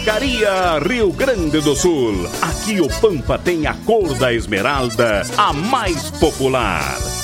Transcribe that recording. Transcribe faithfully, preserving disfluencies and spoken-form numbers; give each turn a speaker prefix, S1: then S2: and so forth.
S1: Pescaria Rio Grande do Sul. Aqui o Pampa tem a cor da esmeralda, a mais popular.